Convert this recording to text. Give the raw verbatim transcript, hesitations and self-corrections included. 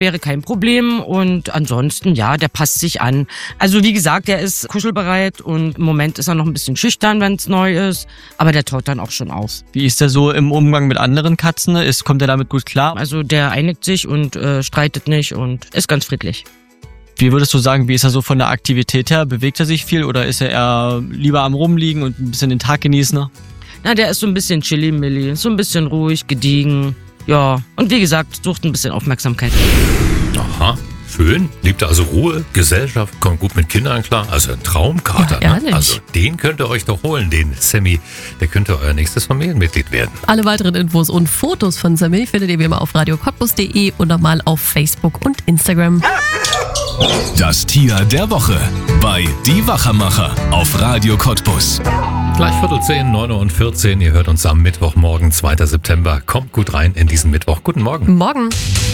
wäre kein Problem. Und ansonsten, ja, der passt sich an. Also wie gesagt, der ist kuschelbereit und im Moment ist er noch ein bisschen schüchtern, wenn es neu ist. Aber der taut dann auch schon auf. Wie ist der so im Umgang mit anderen Katzen? Ist, kommt er damit gut klar? Also der einigt sich und äh, streitet nicht und ist ganz friedlich. Wie würdest du sagen, wie ist er so von der Aktivität her? Bewegt er sich viel oder ist er eher lieber am Rumliegen und ein bisschen den Tag genießen? Na, der ist so ein bisschen chilly-milli, so ein bisschen ruhig, gediegen. Ja, und wie gesagt, sucht ein bisschen Aufmerksamkeit. Aha, schön. Liebt also Ruhe, Gesellschaft, kommt gut mit Kindern klar. Also ein Traumkater, Ja, ne? Also den könnt ihr euch doch holen, den Sammy. Der könnte euer nächstes Familienmitglied werden. Alle weiteren Infos und Fotos von Sammy findet ihr wie immer auf radio cottbus punkt de und nochmal auf Facebook und Instagram. Das Tier der Woche bei Die Wachermacher auf Radio Cottbus. Gleich Viertel zehn, neun Uhr und vierzehn. Ihr hört uns am Mittwochmorgen, zweiter September. Kommt gut rein in diesen Mittwoch. Guten Morgen. Morgen.